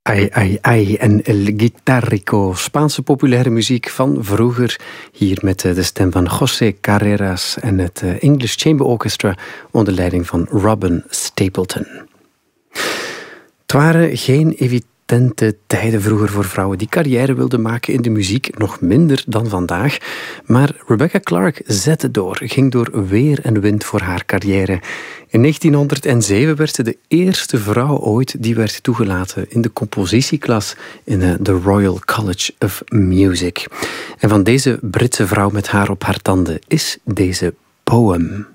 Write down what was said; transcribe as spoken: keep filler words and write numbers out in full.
Ai, ai, ai en El Guitarrico, Spaanse populaire muziek van vroeger. Hier met de stem van José Carreras en het English Chamber Orchestra onder leiding van Robin Stapleton. Het waren geen evidente tijden vroeger voor vrouwen die carrière wilden maken in de muziek, nog minder dan vandaag. Maar Rebecca Clark zette door, ging door weer en wind voor haar carrière. In negentienhonderdzeven werd ze de eerste vrouw ooit die werd toegelaten in de compositieklas in de Royal College of Music. En van deze Britse vrouw met haar op haar tanden is deze poem.